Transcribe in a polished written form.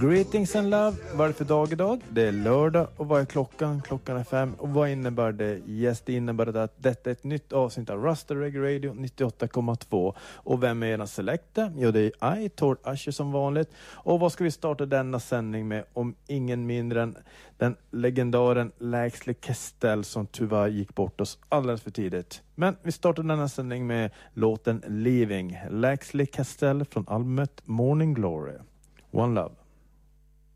Greetings and love. Vad är det för dag idag? Det är lördag och vad är klockan? Klockan är 5. Och vad innebär det? Yes, det innebär att detta är ett nytt avsnitt av Rasta Reggae Radio 98,2. Och vem är era selecta? Jo, det är I, Tord Asher som vanligt. Och vad ska vi starta denna sändning med om ingen mindre än den legendaren Laxley Castell som tyvärr gick bort oss alldeles för tidigt. Men vi startar denna sändning med låten Leaving. Laxley Castell från albumet Morning Glory. One Love.